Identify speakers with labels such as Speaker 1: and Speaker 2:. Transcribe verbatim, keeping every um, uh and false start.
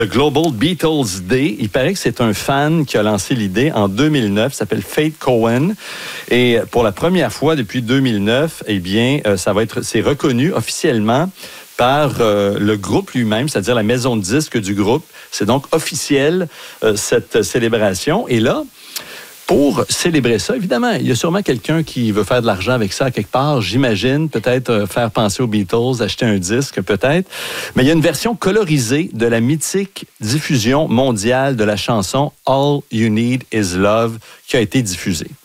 Speaker 1: Le Global Beatles Day. Il paraît que c'est un fan qui a lancé l'idée en deux mille neuf. Il s'appelle Faith Cohen. Et pour la première fois depuis deux mille neuf, eh bien, ça va être, c'est reconnu officiellement par euh, le groupe lui-même, c'est-à-dire la maison de disques du groupe. C'est donc officiel, euh, cette célébration. Et là, pour célébrer ça, évidemment, il y a sûrement quelqu'un qui veut faire de l'argent avec ça quelque part, j'imagine, peut-être euh, faire penser aux Beatles, acheter un disque peut-être. Mais il y a une version colorisée de la mythique diffusion mondiale de la chanson All You Need Is Love qui a été diffusée.